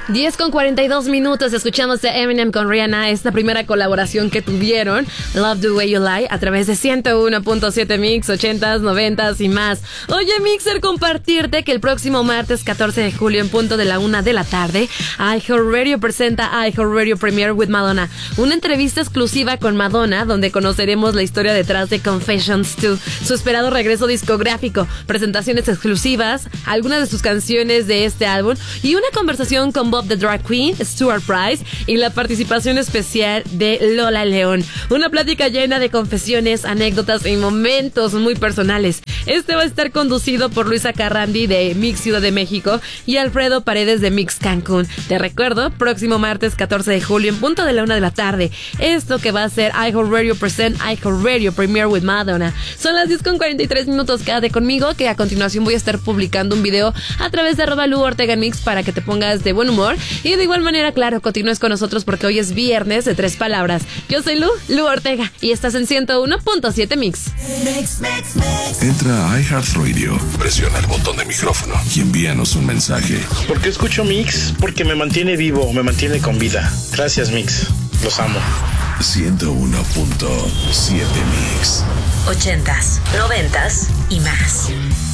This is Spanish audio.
10:42, escuchamos de Eminem con Rihanna, esta primera colaboración que tuvieron, Love the Way You Lie, a través de 101.7 Mix, 80s, 90s y más. Oye, Mixer, compartirte que el próximo martes 14 de julio, en punto de la 1 de la tarde, iHeartRadio presenta iHeartRadio Premiere with Madonna, una entrevista exclusiva con Madonna, donde conoceremos la historia detrás de Confessions 2, su esperado regreso discográfico, presentaciones exclusivas, algunas de sus canciones de este álbum y una conversación con Bob the Drag Queen, Stuart Price y la participación especial de Lola León. Una plática llena de confesiones, anécdotas y momentos muy personales. Este va a estar conducido por Luisa Carrandi de Mix Ciudad de México y Alfredo Paredes de Mix Cancún. Te recuerdo, próximo martes 14 de julio en punto de la 1 de la tarde. Esto que va a ser iHeartRadio Present iHeartRadio Premiere with Madonna. Son las 10:43, quédate conmigo que a continuación voy a estar publicando un video a través de @LuOrtegaMix para que te pongas de buen humor y de igual manera, claro, continúes con nosotros porque hoy es viernes de 3 palabras. Yo soy Lu Ortega y estás en 101.7 Mix. Entra a iHeartRadio, presiona el botón de micrófono y envíanos un mensaje. ¿Por qué escucho Mix? Porque me mantiene vivo, me mantiene con vida. Gracias, Mix. Los amo. 101.7 Mix. 80s, 90s y más.